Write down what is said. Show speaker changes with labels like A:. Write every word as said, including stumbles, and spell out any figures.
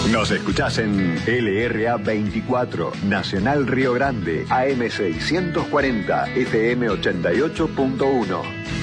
A: Nos escuchás en L R A veinticuatro, Nacional Río Grande, A M seiscientos cuarenta, F M ochenta y ocho punto uno.